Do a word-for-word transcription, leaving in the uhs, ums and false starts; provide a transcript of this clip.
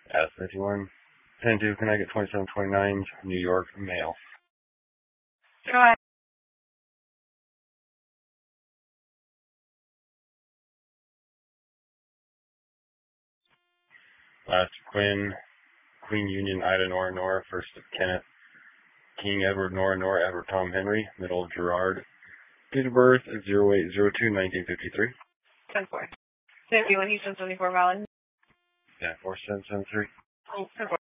S fifty-one. ten two, can I get twenty-seven twenty-nine, New York, mail? Go ahead. Last Quinn, Queen Union, Ida, Nora, Nora. First of Kenneth, King Edward, Nora, Nora, Edward, Tom, Henry. Middle Gerard. Date of birth, zero eight zero two nineteen fifty-three. ten four. fifty-one Houston seventy-four valid. Yeah, four seven seven three. ten four.